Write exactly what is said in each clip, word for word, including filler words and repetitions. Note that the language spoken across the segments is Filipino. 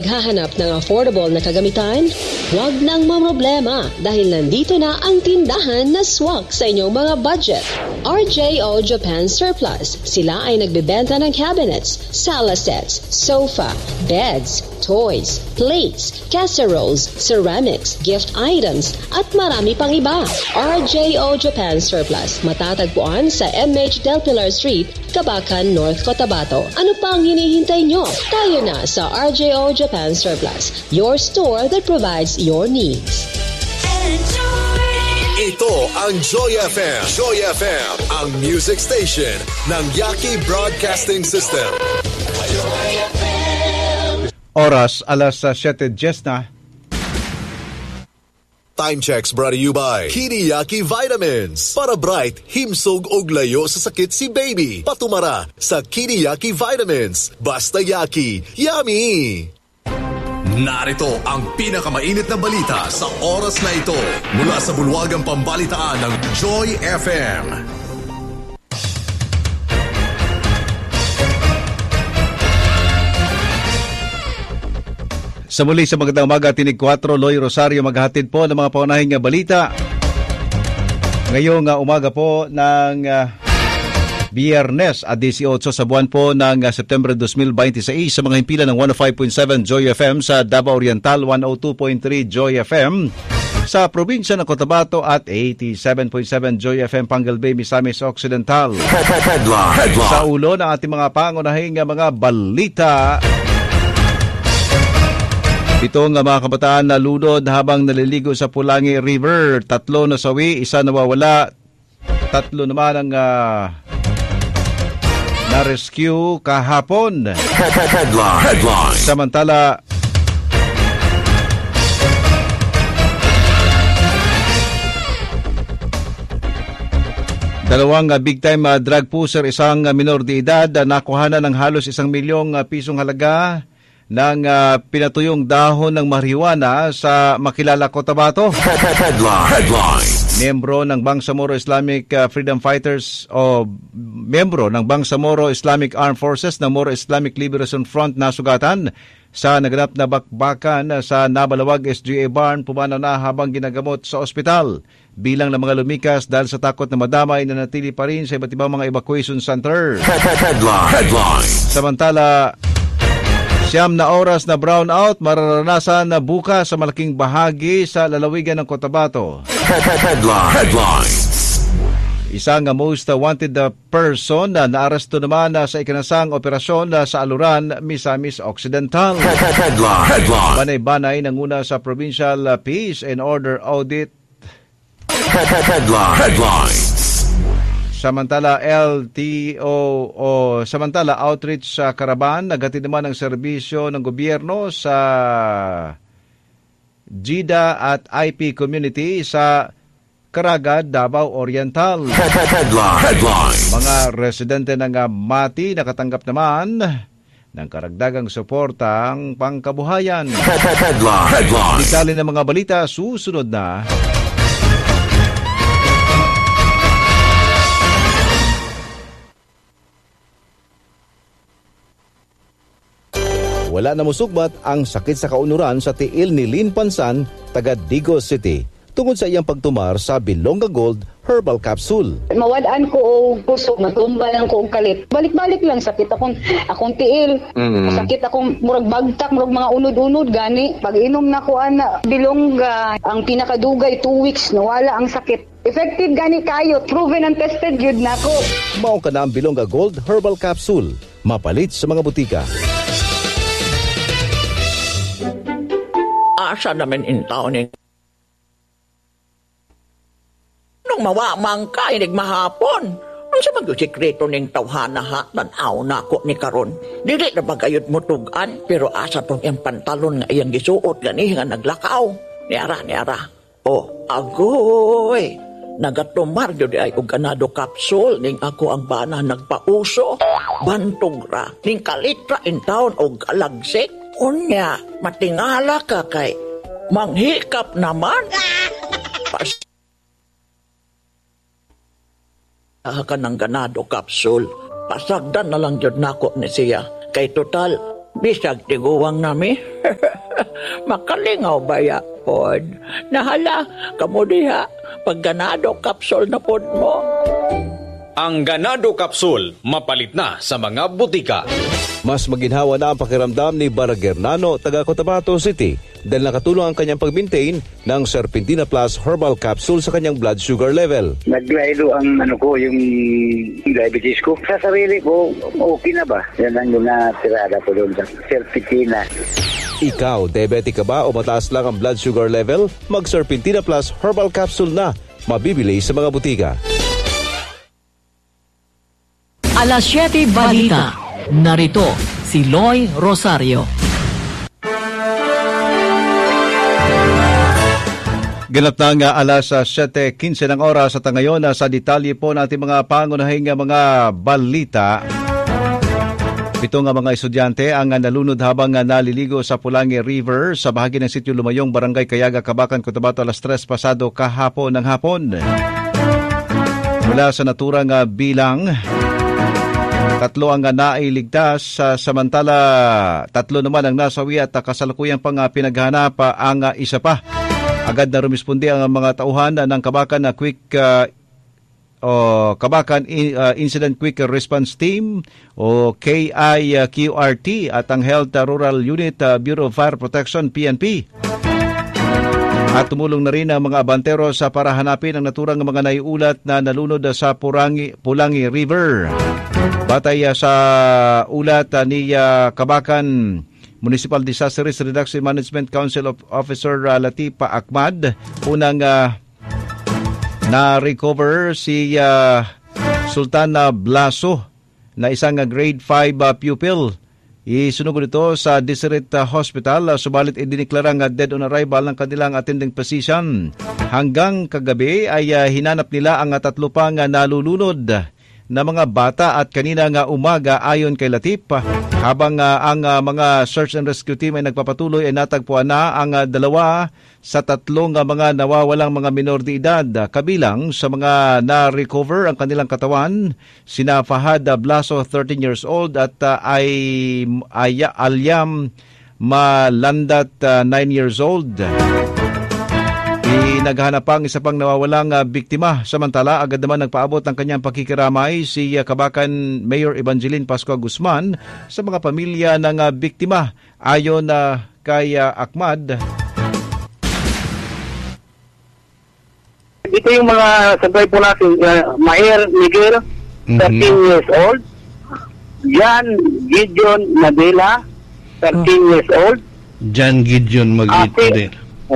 Naghahanap ng affordable na kagamitan? Huwag nang mamroblema dahil nandito na ang tindahan na swak sa inyong mga budget. R J O Japan Surplus. Sila ay nagbebenta ng cabinets, sala sets, sofa, beds, toys, plates, casseroles, ceramics, gift items, at marami pang iba. R J O Japan Surplus. Matatagpuan sa M H Del Pilar Street, Kabakan, North Cotabato. Ano pang hinihintay nyo? Tayo na sa R J O Japan Surplus, your store that provides your needs. Ito ang Joy F M. Joy F M, ang music station ng Yaki Broadcasting System. Oras, alas siyete diyes na. Time checks brought to you by Kiniyaki Vitamins. Para bright, himsog og layo sa sakit si baby. Patumara sa Kiniyaki Vitamins. Basta Yaki, yummy! Narito ang pinakamainit na balita sa oras na ito mula sa bulwagang pambalitaan ng Joy F M. Sa muli sa magandang umaga, Tinig four, Loy Rosario maghahatid po ng mga paunahing balita. Ngayong uh, umaga po ng uh, Biyernes at eighteen sa buwan po ng uh, September twenty twenty-six sa mga himpilan ng one oh five point seven Joy F M sa Davao Oriental, one oh two point three Joy F M sa probinsya ng Cotabato at eighty-seven point seven Joy F M Pangal Bay, Misamis Occidental. Headline. Headline. Sa ulo ng ating mga pangunahing mga balita, pitong mga kabataan na lunod habang naliligo sa Pulangi River. Tatlo nasawi, isa nawawala. Tatlo naman ang uh, na-rescue kahapon. Headline. Headline. Samantala, dalawang uh, big-time uh, drug pusher, isang uh, minor de edad, uh, nakuhanan ng halos isang milyong uh, pisong halaga ng uh, pinatuyong dahon ng marijuana sa Makilala, Cotabato. Headline. Headline. Miyembro ng Bangsamoro Islamic uh, Freedom Fighters o miyembro ng Bangsamoro Islamic Armed Forces ng Moro Islamic Liberation Front na sugatan sa naganap na bakbakan sa Nabalawag S G A Barn, pumanaw na habang ginagamot sa ospital. Bilang ng mga lumikas dahil sa takot na madamay na natili pa rin sa iba't ibang mga evacuation center. Headline. Headline. Samantala, siyam na oras na brownout mararanasan na bukas sa malaking bahagi sa lalawigan ng Cotabato. Headline. Headline. Isang most wanted person na naaresto naman sa ikinasang operasyon sa Aluran, Misamis Occidental. Headline. Headline. Banay-banay nanguna sa Provincial Peace and Order Audit. Headline. Headline. Samantala, L T O o samantala outreach sa Caravan, naghatid naman ng serbisyo ng gobyerno sa G I D A at I P community sa Caraga, Davao Oriental. Headline. Headline. Mga residente ng Mati nakatanggap naman ng karagdagang suportang pangkabuhayan. Headline. Headline. Detalye ng mga balita susunod na. Wala na musugbat ang sakit sa kaunuran sa tiil ni Lynn Pansan, taga Digos City, tungod sa iyang pagtumar sa Bilonga Gold Herbal Capsule. Mawadaan ko og kusog, matumba lang ko og kalit. Balik-balik lang sakit akong akong tiil. Mm-hmm. Sakit akong murag bagtak, murag mga unod-unod gani. Pag inom na ko ana Bilonga, ang pinakadugay two weeks nawala ang sakit. Effective gani kayo, proven and tested gyud nako. Mao ka na ang Bilonga Gold Herbal Capsule, mapalit sa mga butika. Asa naman in taon eh. Nung mawamang ka, inig mahapon. Ang sa mag-sikreto ning tawhana ha, tanaw na ako ni Karon. Dili na bagayot mo tugan, pero asa pong yung pantalon nga iyang gisuot gani nga naglakaw. Niara, niara. O, agoy. Nagatumar yun ay og ganado kapsul ning ako ang bana nagpauso. Bantog ra, ning kalitra in taon og alagsik. Unya, matingala ka kay manghikap naman. Pas ka ng ganado kapsul. Pasagdan na lang yun nako ni siya. Kay total, Bisag tiguwang nami. Makalingaw baya pod. Nahala, kamo diha, pag ganado kapsul na pod mo. Ang Ganado Capsule, mapalit na sa mga butika. Mas maginhawa na ang pakiramdam ni Baragernano, taga Cotabato City, dahil nakatulong ang kanyang pag-maintain ng Serpentina Plus Herbal Capsule sa kanyang blood sugar level. Naglaylo ang ano ko, yung diabetes ko. Sa sarili ko, okay na ba? Yan ang yung natirada ko doon sa Serpentina. Ikaw, diabetic ka ba o mataas lang ang blood sugar level? Mag-Serpentina Plus Herbal Capsule na, mabibili sa mga butika. Alas siyete Balita. Narito si Loy Rosario. Ganap na nga alas siyete kinse ng oras at ngayon sa detalye po natin mga pangunahing mga balita. Pito nga mga estudyante ang nalunod habang naliligo sa Pulangi River sa bahagi ng Sitio Lumayong, Barangay Kayaga, Kabakan, Cotabato alas tres pasado kahapon ng hapon. Mula sa naturang bilang, tatlo ang nailigtas, uh, samantala tatlo naman ang nasawi at uh, kasalukuyang pang uh, pinaghanap uh, ang uh, isa pa. Agad na rumispondi ang mga tauhan uh, ng Kabakan na uh, Quick uh, o Kabakan in, uh, Incident Quick Response Team o K I Q R T at ang Health uh, Rural Unit uh, Bureau of Fire Protection P N P. At tumulong na rin ang mga abantero sa para hanapin ang naturang mga naiulat na nalunod sa Pulangi, Pulangi River. Batay sa ulat ni uh, Kabakan Municipal Disaster Risk Reduction Management Council of Officer uh, Latipa Ahmad, unang uh, na-recover si uh, Sultana Blaso na isang uh, grade five uh, pupil. Isunugod ito sa Deseret uh, Hospital, uh, subalit idiniklarang uh, dead on arrival ng kanilang attending physician. Hanggang kagabi ay uh, hinanap nila ang uh, tatlo pang uh, nalulunod na mga bata at kanina nga umaga ayon kay Latip, habang uh, ang uh, mga search and rescue team ay nagpapatuloy ay natagpuan na ang uh, dalawa sa tatlong uh, mga nawawalang mga minor de edad. Kabilang sa mga na-recover ang kanilang katawan, sina Fahad Blaso, thirteen years old, at uh, ay, ay Alyam Malandat, uh, nine years old. Naghahanap pa ang isa pang nawawalang uh, biktima. Samantala, agad naman nagpaabot ng kanyang pakikiramay si uh, Kabakan Mayor Evangeline Pascua Guzman sa mga pamilya ng uh, biktima. Ayon uh, kay uh, Ahmad, ito yung mga sabay po natin, uh, Maher Miguel, thirteen mm-hmm. years old, Jan Gideon Nadela, thirteen oh. years old, Jan Gideon Magdit.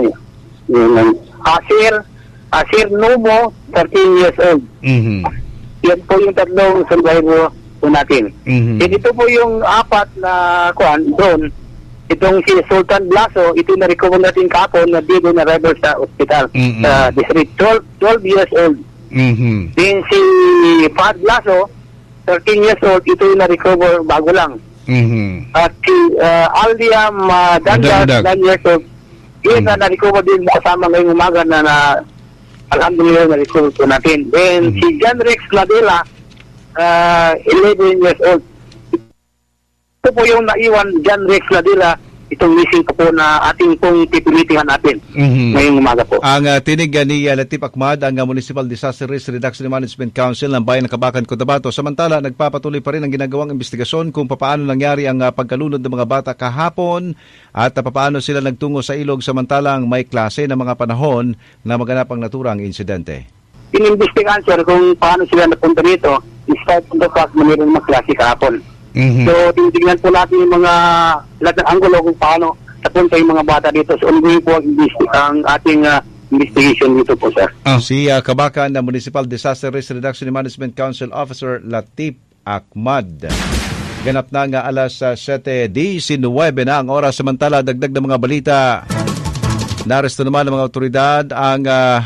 Asir, Asir Numo, thirteen years old. Mm-hmm. Yan po yung tatlong survivor po natin. Mm-hmm. E dito po yung apat na kuan doon. Itong si Sultan Blaso, ito na-recover natin kahapon na dito na arrival sa ospital. Mm-hmm. Sa district, twelve, twelve years old. Mm-hmm. Then si Fad Blaso, thirteen years old, ito yung na-recover bago lang. Mm-hmm. At si uh, Aldiam uh, Dandas, nine years old, yun mm-hmm. na na-recover din kasama ngayong umaga na, na alhamdulillah na-recover po natin. Then mm-hmm. si John Rex Ladela, uh, eleven years old. Ito po yung naiwan, John Rex Ladela, itong missing po, po na ating pong pipilitingan natin mm-hmm. ngayong umaga po. Ang uh, tinig ni uh, Latip Ahmad, ang uh, Municipal Disaster Risk Reduction Management Council ng Bayan ng Kabakan, Cotabato. Samantala, nagpapatuloy pa rin ang ginagawang investigasyon kung paano nangyari ang uh, pagkalunod ng mga bata kahapon at uh, paano sila nagtungo sa ilog samantalang may klase ng mga panahon na maganap ang naturang insidente. Inimbestigahan, sir, kung paano sila napunta rito despite the fact na mayroon mga klase kahapon. Mm-hmm. So, tinitignan po natin yung mga lahat ng anggulo kung paano napunta yung mga bata dito. So, ongoing po ang ating uh, investigation dito po, sir. Oh. Si uh, Kabakan na Municipal Disaster Risk Reduction Management Council Officer Latip Ahmad. Ganap na nga alas uh, siyete diecinuwebe na ang oras. Samantala, dagdag na mga balita. Naresto naman ng mga otoridad ang uh,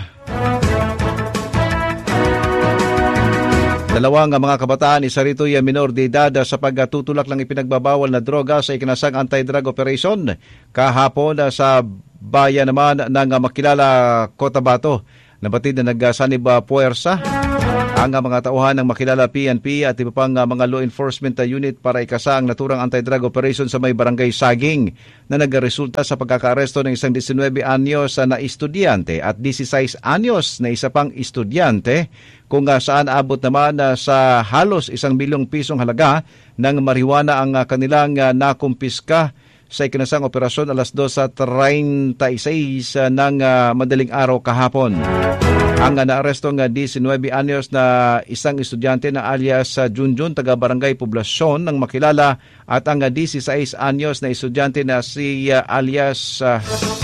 dalawang mga kabataan, isa rito ay minor de edad sa pagtutulak ng ipinagbabawal na droga sa ikinasang anti-drug operation kahapon sa bayan naman ng makilala Cotabato. Nabatid na nagsanib puwersa ang uh, mga tauhan ng makilala P N P at iba pang uh, mga law enforcement uh, unit para ikasa ang naturang anti-drug operation sa may barangay Saging na nagresulta sa pagkakaaresto ng isang labing nine anyos uh, na estudyante at labing-six anyos na isa pang estudyante kung uh, saan abot naman uh, sa halos isang milyong pisong halaga ng marijuana ang uh, kanilang uh, nakumpiska sa ikinasang operasyon alas dos at treinta y seis uh, ng uh, madaling araw kahapon. Ang uh, naarestong uh, labing-nine anyos na isang estudyante na alias uh, Junjun, taga-barangay Poblasyon ng makilala at ang uh, labing-six anyos na estudyante na si uh, alias uh,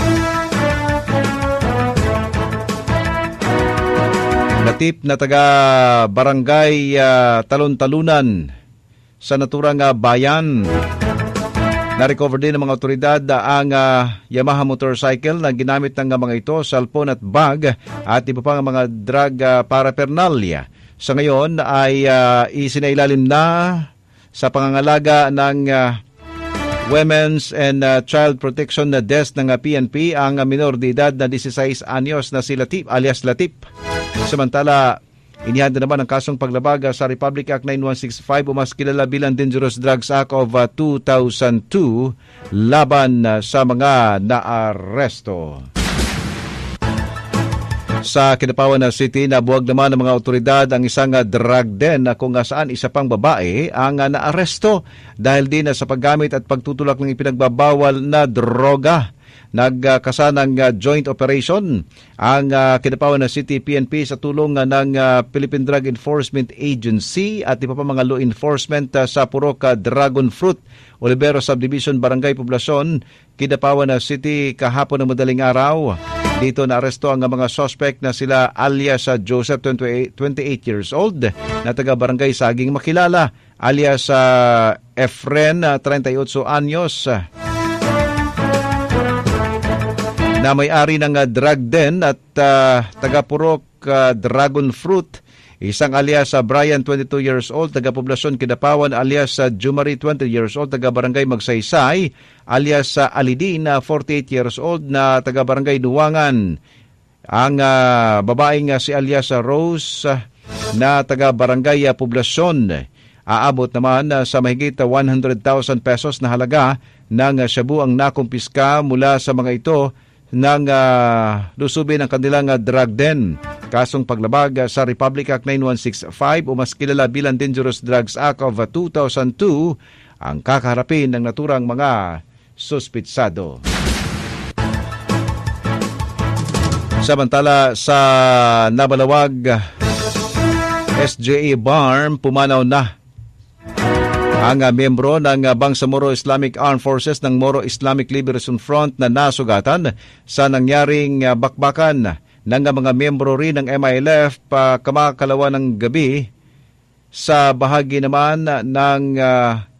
Latip na taga-barangay uh, Talon-Talunan sa naturang uh, bayan. Na-recover din ng mga otoridad ang uh, Yamaha motorcycle na ginamit ng uh, mga ito, cellphone at bag at iba pang mga drug uh, paraphernalia. Sa ngayon ay uh, isinailalim na sa pangangalaga ng uh, Women's and uh, Child Protection na Desk ng uh, P N P ang uh, minor de edad na labing-six anyos na si Latip alias Latip. Samantala, inihanda naman ang kasong paglabag sa Republic Act nine one six five o mas kilala bilang Dangerous Drugs Act of uh, two thousand two laban uh, sa mga naaresto. Sa Kidapawan City, nabuwag naman ng mga otoridad ang isang uh, drug den na kung saan isa pang babae ang uh, naaresto dahil din uh, sa paggamit at pagtutulak ng ipinagbabawal na droga. Nagkasa ng uh, joint operation ang uh, Kidapawan City P N P sa tulong uh, ng uh, Philippine Drug Enforcement Agency at iba pa mga law enforcement uh, sa Purok uh, Dragon Fruit, Olivero Subdivision, Barangay Poblasyon, Kidapawan City kahapon ng madaling araw. Dito naaresto ang uh, mga suspect na sila alias uh, Joseph, twenty-eight years old, na taga-barangay Saging makilala, alias uh, Efren, uh, thirty-eight anyos, uh, na may-ari ng uh, drug den at uh, taga-Purok uh, Dragon Fruit, isang alias uh, Brian, twenty-two years old, taga-Poblasyon Kidapawan, alias uh, Jumari, twenty years old, taga-Barangay Magsaysay, alias uh, Alidin, uh, forty-eight years old, na taga-Barangay Nuwangan. Ang uh, babaeng uh, si alias uh, Rose, uh, na taga-Barangay uh, Poblasyon. Aabot naman uh, sa mahigit uh, one hundred thousand pesos na halaga ng uh, shabu ang nakumpiska mula sa mga ito ng uh, lusubin ng kanilang uh, drug den. Kasong paglabag uh, sa Republic Act nine one six five o mas kilala bilang Dangerous Drugs Act of uh, two thousand two ang kakaharapin ng naturang mga suspitsado. Samantala sa Nabalawag S J A Barm, pumanaw na ang uh, miyembro ng uh, Bangsamoro Islamic Armed Forces ng Moro Islamic Liberation Front na nasugatan sa nangyaring uh, bakbakan ng uh, mga miyembro rin ng M I L F pa uh, kamakalawa ng gabi sa bahagi naman uh, ng uh,